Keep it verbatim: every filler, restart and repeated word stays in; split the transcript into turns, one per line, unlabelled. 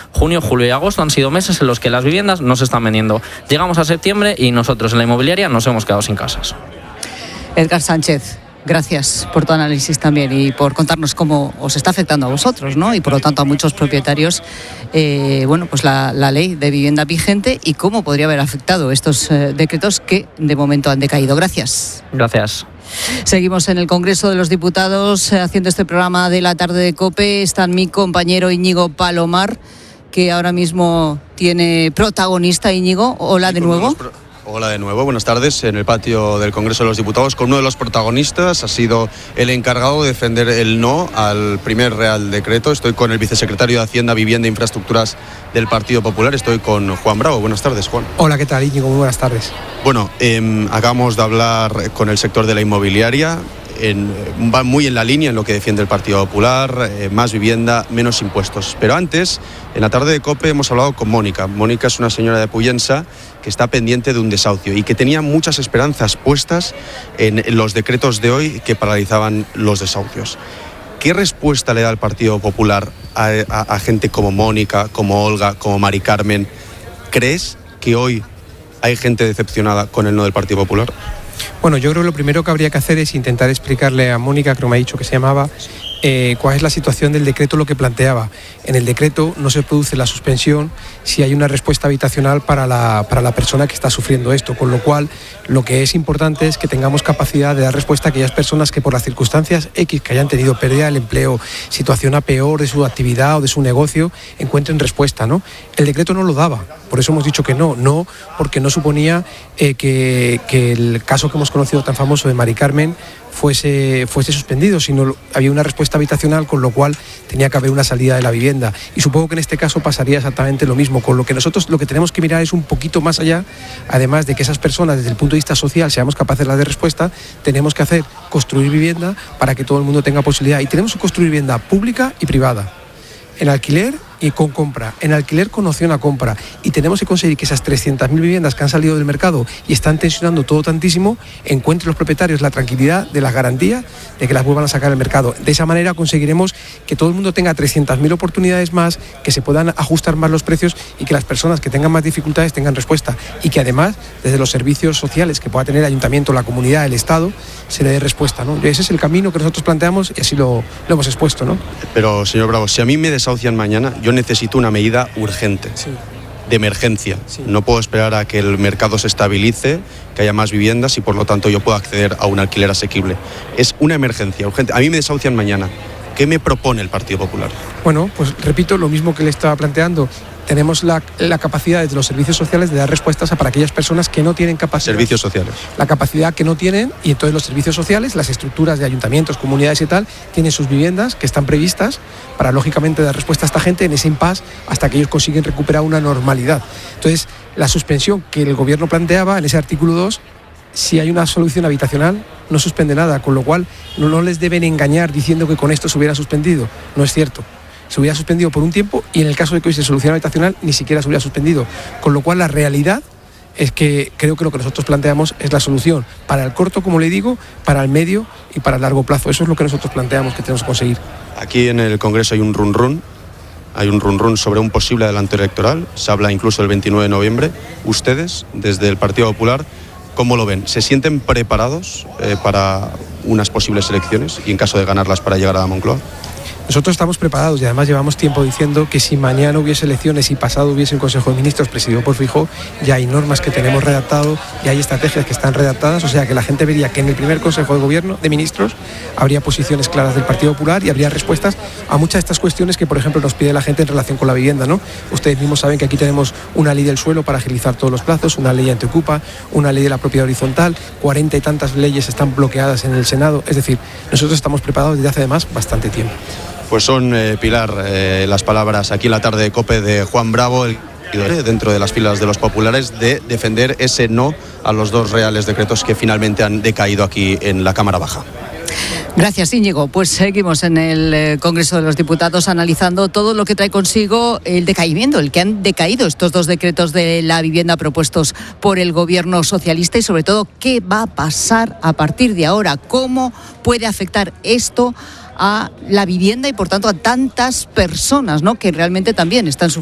Junio, julio y agosto han sido meses en los que las viviendas no se están vendiendo. Llegamos a septiembre y nosotros en la inmobiliaria nos hemos quedado sin casas.
Edgar Sánchez, gracias por tu análisis también y por contarnos cómo os está afectando a vosotros, ¿no? Y por lo tanto a muchos propietarios, eh, bueno, pues la, la ley de vivienda vigente y cómo podría haber afectado estos eh, decretos que de momento han decaído. Gracias.
Gracias.
Seguimos en el Congreso de los Diputados eh, haciendo este programa de la tarde de COPE. Está mi compañero Íñigo Palomar, que ahora mismo tiene protagonista. Íñigo, hola de nuevo.
Hola de nuevo, buenas tardes. En el patio del Congreso de los Diputados con uno de los protagonistas, ha sido el encargado de defender el no al primer Real Decreto. Estoy con el vicesecretario de Hacienda, Vivienda e Infraestructuras del Partido Popular. Estoy con Juan Bravo. Buenas tardes, Juan.
Hola, ¿qué tal, Íñigo? Muy buenas tardes.
Bueno, eh, acabamos de hablar con el sector de la inmobiliaria. En, va muy en la línea en lo que defiende el Partido Popular, eh, más vivienda, menos impuestos. Pero antes, en la tarde de COPE hemos hablado con Mónica. Mónica es una señora de Pollensa que está pendiente de un desahucio y que tenía muchas esperanzas puestas en los decretos de hoy que paralizaban los desahucios. ¿Qué respuesta le da el Partido Popular a, a, a gente como Mónica, como Olga, como Mari Carmen? ¿Crees que hoy hay gente decepcionada con el no del Partido Popular?
Bueno, yo creo que lo primero que habría que hacer es intentar explicarle a Mónica, que me ha dicho que se llamaba, eh, cuál es la situación del decreto, lo que planteaba. En el decreto no se produce la suspensión si hay una respuesta habitacional para la, para la persona que está sufriendo esto, con lo cual lo que es importante es que tengamos capacidad de dar respuesta a aquellas personas que por las circunstancias X que hayan tenido pérdida del empleo, situación a peor de su actividad o de su negocio, encuentren respuesta, ¿no? El decreto no lo daba, por eso hemos dicho que no, no porque no suponía eh, que, que el caso que hemos conocido tan famoso de Mari Carmen fuese, fuese suspendido, sino había una respuesta habitacional, con lo cual tenía que haber una salida de la vivienda. Y supongo que en este caso pasaría exactamente lo mismo, con lo que nosotros lo que tenemos que mirar es un poquito más allá, además de que esas personas desde el punto de vista social seamos capaces de dar respuesta, tenemos que hacer construir vivienda para que todo el mundo tenga posibilidad, y tenemos que construir vivienda pública y privada, en alquiler y con compra, en alquiler con opción a compra, y tenemos que conseguir que esas trescientas mil viviendas que han salido del mercado y están tensionando todo tantísimo, encuentren los propietarios la tranquilidad de las garantías de que las vuelvan a sacar al mercado. De esa manera conseguiremos que todo el mundo tenga trescientas mil oportunidades más, que se puedan ajustar más los precios y que las personas que tengan más dificultades tengan respuesta, y que además desde los servicios sociales que pueda tener el ayuntamiento, la comunidad, el Estado, se le dé respuesta, ¿no? Ese es el camino que nosotros planteamos y así lo, lo hemos expuesto, ¿no?
Pero, señor Bravo, si a mí me desahucian mañana, yo necesito una medida urgente, sí, de emergencia. Sí. No puedo esperar a que el mercado se estabilice, que haya más viviendas y por lo tanto yo pueda acceder a un alquiler asequible. Es una emergencia urgente. A mí me desahucian mañana. ¿Qué me propone el Partido Popular?
Bueno, pues repito lo mismo que le estaba planteando. Tenemos la, la capacidad desde los servicios sociales de dar respuestas a para aquellas personas que no tienen capacidad.
Servicios sociales.
La capacidad que no tienen, y entonces los servicios sociales, las estructuras de ayuntamientos, comunidades y tal, tienen sus viviendas que están previstas para, lógicamente, dar respuesta a esta gente en ese impasse hasta que ellos consiguen recuperar una normalidad. Entonces, la suspensión que el Gobierno planteaba en ese artículo dos, si hay una solución habitacional, no suspende nada, con lo cual no, no les deben engañar diciendo que con esto se hubiera suspendido. No es cierto. Se hubiera suspendido por un tiempo y en el caso de que hoy se solucione habitacional ni siquiera se hubiera suspendido. Con lo cual la realidad es que creo que lo que nosotros planteamos es la solución para el corto, como le digo, para el medio y para el largo plazo. Eso es lo que nosotros planteamos que tenemos que conseguir.
Aquí en el Congreso hay un run run, hay un run run sobre un posible adelanto electoral. Se habla incluso del veintinueve de noviembre. Ustedes, desde el Partido Popular, ¿cómo lo ven? ¿Se sienten preparados eh, para unas posibles elecciones y en caso de ganarlas para llegar a la Moncloa?
Nosotros estamos preparados y además llevamos tiempo diciendo que si mañana hubiese elecciones y pasado hubiese un Consejo de Ministros presidido por Feijóo, ya hay normas que tenemos redactado, ya hay estrategias que están redactadas, o sea que la gente vería que en el primer Consejo de Gobierno de Ministros habría posiciones claras del Partido Popular y habría respuestas a muchas de estas cuestiones que, por ejemplo, nos pide la gente en relación con la vivienda, ¿no? Ustedes mismos saben que aquí tenemos una ley del suelo para agilizar todos los plazos, una ley antiocupa, una ley de la propiedad horizontal, cuarenta y tantas leyes están bloqueadas en el Senado, es decir, nosotros estamos preparados desde hace además bastante tiempo.
Pues son, eh, Pilar, eh, las palabras aquí en la tarde de COPE de Juan Bravo, el dentro de las filas de los populares, de defender ese no a los dos reales decretos que finalmente han decaído aquí en la Cámara Baja.
Gracias, Íñigo. Pues seguimos en el Congreso de los Diputados analizando todo lo que trae consigo el decaimiento, el que han decaído estos dos decretos de la vivienda propuestos por el Gobierno socialista y sobre todo qué va a pasar a partir de ahora, cómo puede afectar esto a la vivienda y por tanto a tantas personas, ¿no?, que realmente también están sufriendo